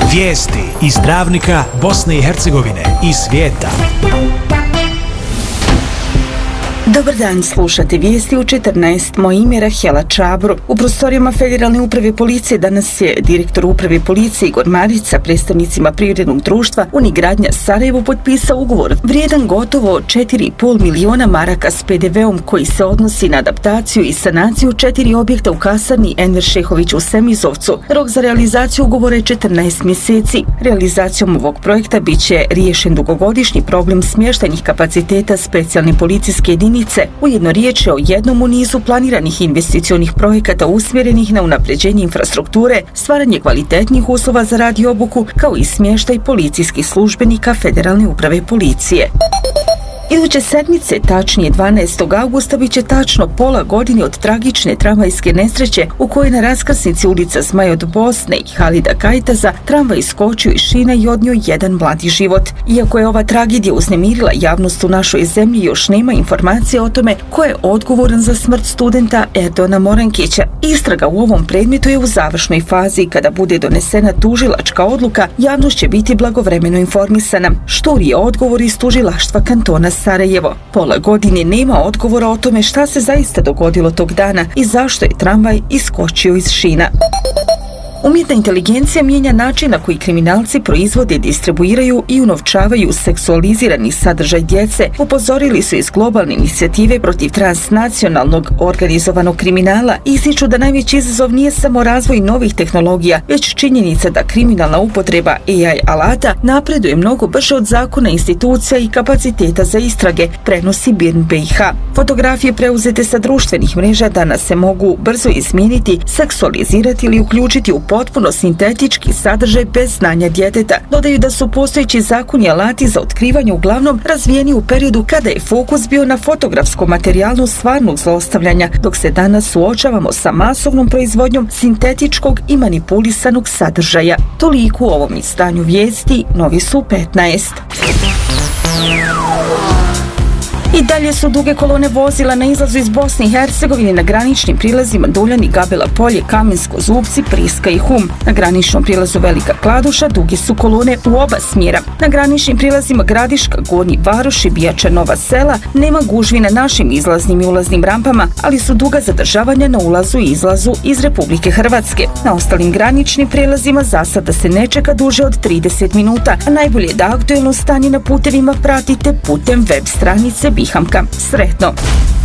Vijesti iz Travnika, Bosne i Hercegovine i svijeta. Dobar dan, slušate vijesti u 14. Moje ime je Rahela Čabro. U prostorijama Federalne uprave policije danas je direktor uprave policije Igor Marić sa predstavnicima privrednog društva Unigradnja Sarajevo potpisao ugovor vrijedan gotovo 4,5 miliona maraka s PDV-om koji se odnosi na adaptaciju i sanaciju 4 objekta u kasarni Enver Šehović u Semizovcu. Rok za realizaciju ugovora je 14 mjeseci. Realizacijom ovog projekta bit će riješen dugogodišnji problem smještajnih kapaciteta specijalne policijske jedinice. Ujedno riječ je o jednom u nizu planiranih investicionih projekata usmjerenih na unapređenje infrastrukture, stvaranje kvalitetnih uslova za rad i obuku, kao i smještaj policijskih službenika Federalne uprave policije. Iduće sedmice, tačnije 12. augusta, bit će tačno pola godine od tragične tramvajske nesreće u kojoj na raskrsnici ulica Zmaj od Bosne i Halida Kajtaza tramvaj iskočio iz šina i odnio jedan mladi život. Iako je ova tragedija uznemirila javnost u našoj zemlji, još nema informacije o tome ko je odgovoran za smrt studenta Erdona Morankića. Istraga u ovom predmetu je u završnoj fazi i kada bude donesena tužilačka odluka, javnost će biti blagovremeno informisana. Šturi je odgovor iz tužilaštva kantona Sarajevo. Pola godine nema odgovora o tome šta se zaista dogodilo tog dana i zašto je tramvaj iskočio iz šina. Umjetna inteligencija mijenja način na koji kriminalci proizvode, distribuiraju i unovčavaju seksualizirani sadržaj djece, upozorili su iz globalne inicijative protiv transnacionalnog organizovanog kriminala i ističu da najveći izazov nije samo razvoj novih tehnologija, već činjenica da kriminalna upotreba AI alata napreduje mnogo brže od zakona, institucija i kapaciteta za istrage, prenosi BIRN BiH. Fotografije preuzete sa društvenih mreža danas se mogu brzo izmijeniti, seksualizirati ili uključiti u potpuno sintetički sadržaj bez znanja djeteta. Dodaju da su postojeći zakoni alati za otkrivanje uglavnom razvijeni u periodu kada je fokus bio na fotografskom materijalu stvarnog zlostavljanja, dok se danas suočavamo sa masovnom proizvodnjom sintetičkog i manipulisanog sadržaja. Toliko u ovom izdanju vijesti, novi su 15. I dalje su duge kolone vozila na izlazu iz Bosne i Hercegovine na graničnim prilazima Duljani, Gabela Polje, Kamensko, Zubci, Priska i Hum. Na graničnom prilazu Velika Kladuša duge su kolone u oba smjera. Na graničnim prilazima Gradiška, Gornji Varoš i Bijača, Nova Sela nema gužvi na našim izlaznim i ulaznim rampama, ali su duga zadržavanja na ulazu i izlazu iz Republike Hrvatske. Na ostalim graničnim prilazima za sada se ne čeka duže od 30 minuta, a najbolje je da aktuelno stanje na putevima pratite putem web stranice Bihamka. Sretno!